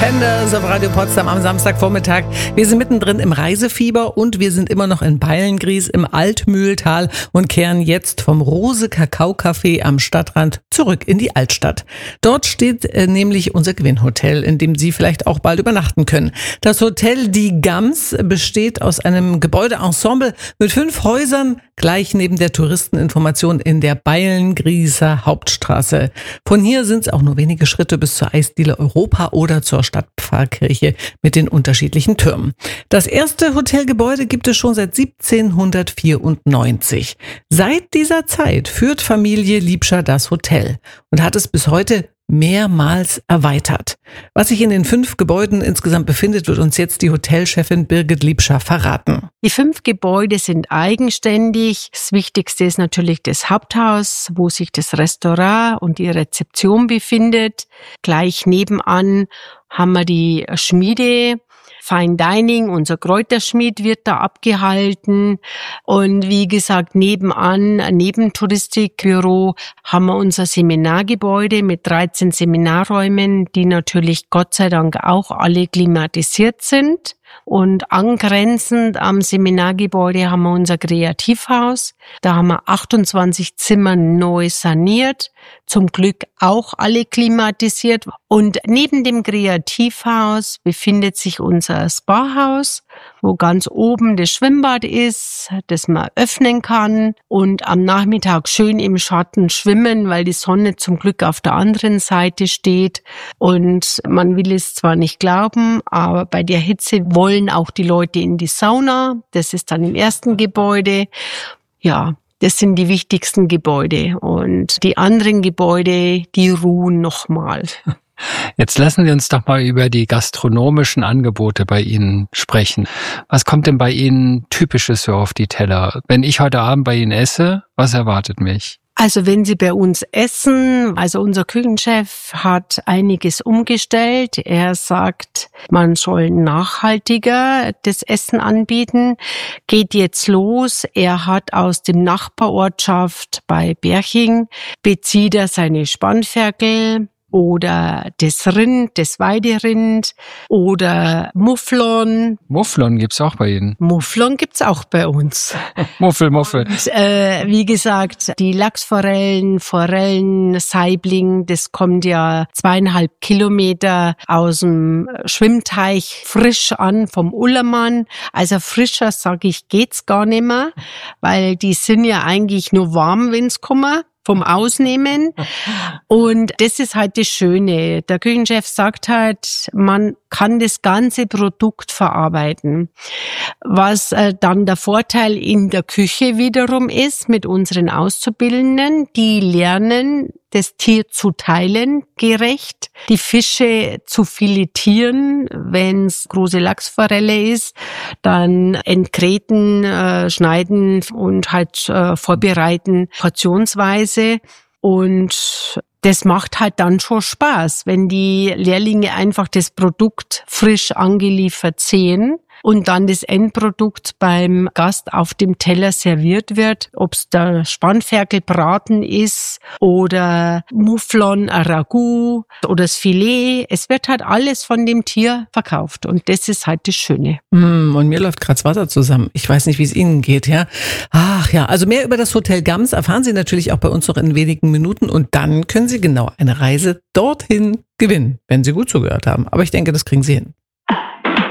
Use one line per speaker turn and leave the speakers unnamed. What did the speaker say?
Pretenders auf Radio Potsdam am Samstagvormittag. Wir sind mittendrin im Reisefieber und wir sind immer noch in Beilngries im Altmühltal und kehren jetzt vom Rose-Kakao-Café am Stadtrand zurück in die Altstadt. Dort steht nämlich unser Gewinnhotel, in dem Sie vielleicht auch bald übernachten können. Das Hotel Die Gams besteht aus einem Gebäudeensemble mit 5 Häusern, gleich neben der Touristeninformation in der Beilngrieser Hauptstraße. Von hier sind es auch nur wenige Schritte bis zur Eisdiele Europa oder zur Stadtpfarrkirche mit den unterschiedlichen Türmen. Das erste Hotelgebäude gibt es schon seit 1794. Seit dieser Zeit führt Familie Liebscher das Hotel und hat es bis heute mehrmals erweitert. Was sich in den 5 Gebäuden insgesamt befindet, wird uns jetzt die Hotelchefin Birgit Liebscher verraten.
Die 5 Gebäude sind eigenständig. Das Wichtigste ist natürlich das Haupthaus, wo sich das Restaurant und die Rezeption befindet. Gleich nebenan haben wir die Schmiede. Fine Dining, unser Kräuterschmied wird da abgehalten. Und wie gesagt, neben Touristikbüro haben wir unser Seminargebäude mit 13 Seminarräumen, die natürlich Gott sei Dank auch alle klimatisiert sind. Und angrenzend am Seminargebäude haben wir unser Kreativhaus. Da haben wir 28 Zimmer neu saniert, zum Glück auch alle klimatisiert. Und neben dem Kreativhaus befindet sich unser Spahaus, wo ganz oben das Schwimmbad ist, das man öffnen kann und am Nachmittag schön im Schatten schwimmen, weil die Sonne zum Glück auf der anderen Seite steht. Und man will es zwar nicht glauben, aber bei der Hitze wollen auch die Leute in die Sauna. Das ist dann im ersten Gebäude. Ja, das sind die wichtigsten Gebäude. Und die anderen Gebäude, die ruhen nochmal.
Jetzt lassen Sie uns doch mal über die gastronomischen Angebote bei Ihnen sprechen. Was kommt denn bei Ihnen Typisches so auf die Teller? Wenn ich heute Abend bei Ihnen esse, was erwartet mich?
Also wenn Sie bei uns essen, also unser Küchenchef hat einiges umgestellt. Er sagt, man soll nachhaltiger das Essen anbieten. Geht jetzt los. Er hat aus dem Nachbarortschaft bei Berching, bezieht er seine Spanferkel oder das Rind, das Weiderind oder Mufflon.
Mufflon gibt's auch bei Ihnen?
Mufflon gibt's auch bei uns.
Muffel. Und,
wie gesagt, die Lachsforellen, Forellen, Saibling, das kommt ja 2,5 Kilometer aus dem Schwimmteich frisch an vom Ullermann. Also frischer, sage ich, geht's gar nicht mehr, weil die sind ja eigentlich nur warm, wenn's kommen. Vom Ausnehmen. Und das ist halt das Schöne. Der Küchenchef sagt halt, man kann das ganze Produkt verarbeiten. Was dann der Vorteil in der Küche wiederum ist mit unseren Auszubildenden, die lernen, das Tier zu teilen, gerecht, die Fische zu filetieren, wenn es große Lachsforelle ist, dann entkreten, schneiden und halt vorbereiten, portionsweise. Und das macht halt dann schon Spaß, wenn die Lehrlinge einfach das Produkt frisch angeliefert sehen und dann das Endprodukt beim Gast auf dem Teller serviert wird, ob es der Spanferkelbraten ist oder Mufflon, ein Ragout oder das Filet. Es wird halt alles von dem Tier verkauft und das ist halt das Schöne.
Und mir läuft gerade das Wasser zusammen. Ich weiß nicht, wie es Ihnen geht, ja? Ach ja, also mehr über das Hotel Gams erfahren Sie natürlich auch bei uns noch in wenigen Minuten und dann können Sie genau eine Reise dorthin gewinnen, wenn Sie gut zugehört haben. Aber ich denke, das kriegen Sie hin.